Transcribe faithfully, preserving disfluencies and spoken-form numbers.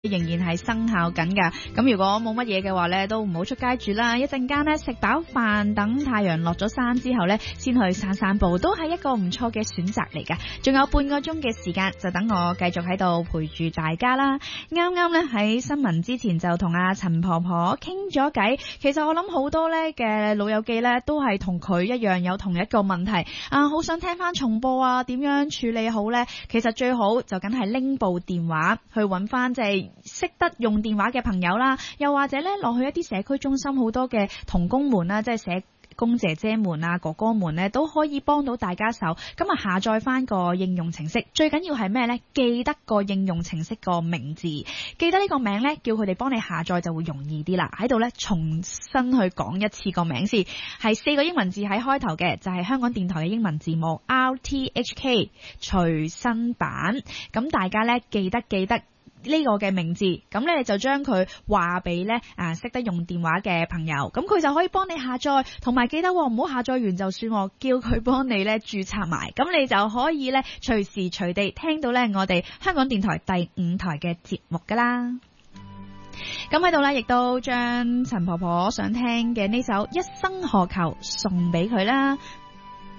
仍然係生效緊㗎。咁如果冇乜嘢嘅話呢，都唔好出街住啦。一陣間呢，食飽飯，等太陽落咗山之後呢，先去散散步，都係一個唔錯嘅選擇嚟㗎。仲有半個鐘嘅時間，就等我繼續喺度陪住大家啦。啱啱呢，喺新聞之前就同阿陳婆婆傾咗偈。其實我諗好多呢嘅老友記呢，都係同佢一樣有同一個問題啊，好想聽翻重播啊，點樣處理好呢？其實最好就梗係拎部電話去揾翻即係識得用電話嘅朋友啦，又或者咧落去一啲社區中心，好多嘅同工們啦，即係社工姐姐們啊、哥哥們咧，都可以幫到大家手。咁啊，下載翻個應用程式，最緊要係咩呢？記得個應用程式個名字，記得呢個名呢，叫佢哋幫你下載就會容易啲啦。喺度呢，重新去講一次個名先，係四個英文字喺開頭嘅，就係香港電台嘅英文字母 R T H K 隨身版。咁大家呢，記得記得呢個嘅名字，咁咧就將佢話俾咧啊識得用電話嘅朋友，咁佢就可以幫你下載，同埋記得唔好下載完就算，叫佢幫你咧註冊埋，咁你就可以咧隨時隨地聽到咧我哋香港電台第五台嘅節目噶啦。咁喺度咧，亦都將陳婆婆想聽嘅呢首《一生何求》送俾佢啦。